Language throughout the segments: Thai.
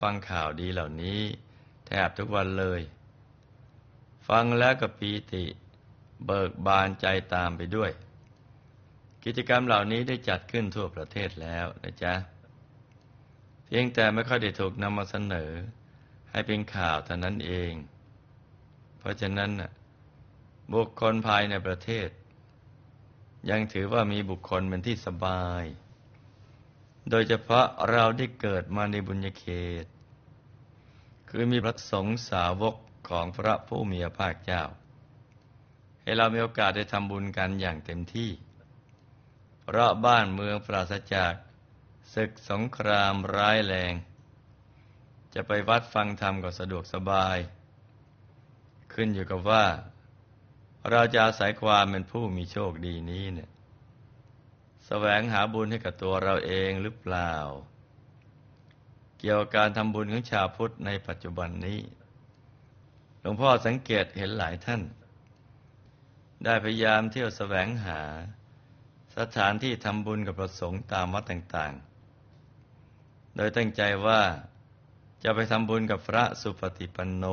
ฟังข่าวดีเหล่านี้แทบทุกวันเลย ฟังแล้วก็ปีติเบิกบานใจตามไปด้วยกิจกรรมเหล่านี้ได้จัดขึ้นทั่วประเทศแล้วนะจ๊ะเพียงแต่ไม่ค่อยได้ถูกนำมาเสนอให้เป็นข่าวเท่านั้นเองเพราะฉะนั้นบุคคลภายในประเทศยังถือว่ามีบุคคลเป็นที่สบายโดยเฉพาะเราได้เกิดมาในบุญญาเขตคือมีพระสงฆ์สาวกของพระผู้มีพระภาคเจ้าให้เรามีโอกาสได้ทำบุญกันอย่างเต็มที่เพราะบ้านเมืองปราศจากศึกสงครามร้ายแรงจะไปวัดฟังธรรมก็สะดวกสบายขึ้นอยู่กับว่าเราจะอาศัยความเป็นผู้มีโชคดีนี้แสวงหาบุญให้กับตัวเราเองหรือเปล่าเกี่ยวกับการทำบุญของชาวพุทธในปัจจุบันนี้หลวงพ่อสังเกตเห็นหลายท่านได้พยายามเที่ยวแสวงหาสถานที่ทำบุญกับพระสงฆ์ตามวัดต่างๆโดยตั้งใจว่าจะไปทำบุญกับพระสุปฏิปันโน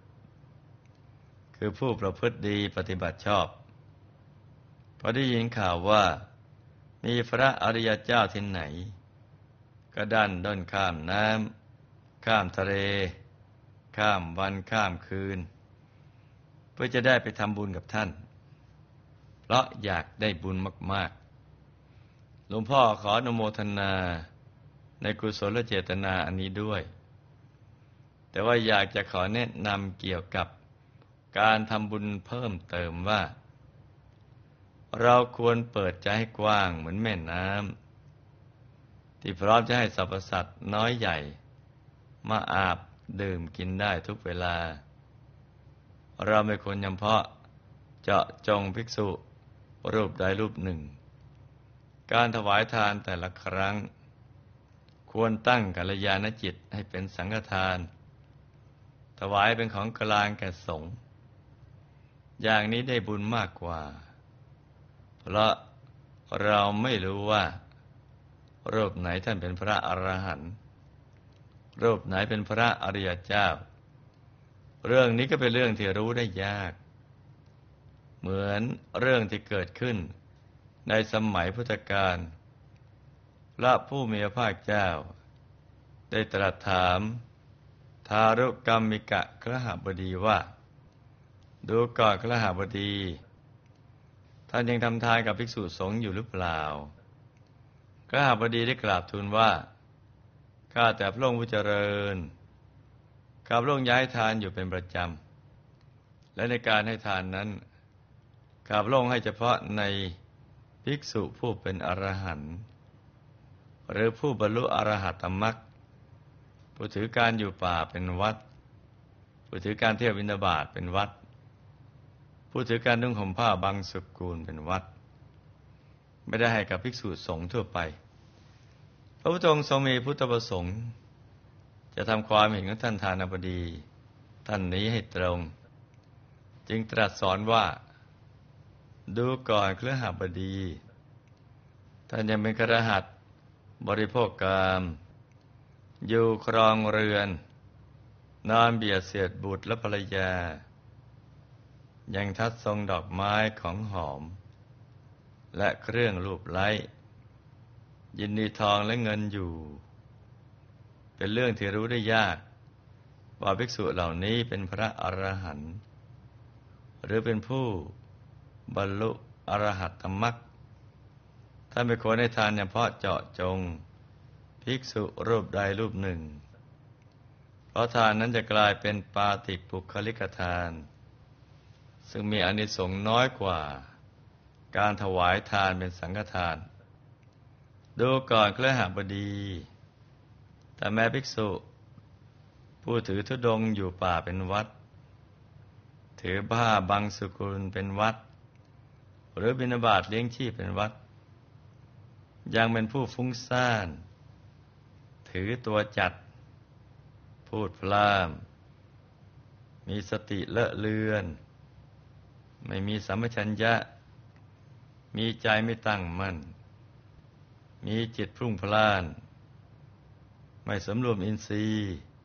คือผู้ประพฤติดีปฏิบัติชอบพอได้ยินข่าวว่ามีพระอริยเจ้าที่ไหนก็ดันด้นข้ามน้ำข้ามทะเลข้ามวันข้ามคืนเพื่อจะได้ไปทำบุญกับท่านเพราะอยากได้บุญมากๆหลวงพ่อขออนุโมทนาในกุศลเจตนาอันนี้ด้วยแต่ว่าอยากจะขอแนะนำเกี่ยวกับการทำบุญเพิ่มเติมว่าเราควรเปิดใจให้กว้างเหมือนแม่น้ำที่พร้อมจะให้สรรพสัตว์น้อยใหญ่มาอาบดื่มกินได้ทุกเวลาเราไม่ควรเฉพาะเจาะจงภิกษุรูปใดรูปหนึ่งการถวายทานแต่ละครั้งควรตั้งกัลยาณจิตให้เป็นสังฆทานถวายเป็นของกลางแก่สงฆ์อย่างนี้ได้บุญมากกว่าเพราะเราไม่รู้ว่ารูปไหนท่านเป็นพระอรหันต์รูปไหนเป็นพระอริยเจ้าเรื่องนี้ก็เป็นเรื่องที่รู้ได้ยากเหมือนเรื่องที่เกิดขึ้นในสมัยพุทธกาลพระผู้มีพระภาคเจ้าได้ตรัสถามทารุกัมมิกะคฤหบดีว่าดูก่อนคฤหบดีท่านยังทำทานกับภิกษุสงฆ์อยู่หรือเปล่าคฤหบดีได้กราบทูลว่าข้าแต่พระองค์ผู้เจริญข้าพระองค์ย้ายทานอยู่เป็นประจำและในการให้ทานนั้นข้าพระองค์ให้เฉพาะในภิกษุผู้เป็นอรหันต์หรือผู้บรรลุอรหัตมรรคผู้ถือการอยู่ป่าเป็นวัดผู้ถือการเที่ยวบิณฑบาตเป็นวัดผู้ถือการนุ่งห่มผ้าบางสุกุลเป็นวัดไม่ได้ให้กับภิกษุสงฆ์ทั่วไปพระพุทธองค์ทรงมีพุทธประสงค์จะทำความเห็นของท่านทานบดีท่านนี้ให้ตรงจึงตรัสสอนว่าดูก่อนคฤหบดีท่านยังเป็นคฤหัสถ์บริโภคกามอยู่ครองเรือนนอนเบียดเสียดบุตรและภรรยายังทัดทรงดอกไม้ของหอมและเครื่องลูบไล้ยินดีทองและเงินอยู่เป็นเรื่องที่รู้ได้ยากว่าภิกษุเหล่านี้เป็นพระอรหันต์หรือเป็นผู้บรรลุอรหัตตมรรคท่านไม่ควรให้ทานเฉพาะเจาะจงภิกษุรูปใดรูปหนึ่งเพราะทานนั้นจะกลายเป็นปาติปุคลิกทานซึ่งมีอานิสงส์น้อยกว่าการถวายทานเป็นสังฆทานดูก่อนคฤหบดีแต่แม้ภิกษุผู้ถือธุดงค์อยู่ป่าเป็นวัดถือผ้าบังสุกุลเป็นวัดหรือบิณฑบาตเลี้ยงชีพเป็นวัดยังเป็นผู้ฟุ้งซ่านถือตัวจัดพูดพล่ามมีสติเลอะเลือนไม่มีสัมปชัญญะมีใจไม่ตั้งมั่นมีจิตพรุ่งพล่านไม่สำรวมอินทรีย์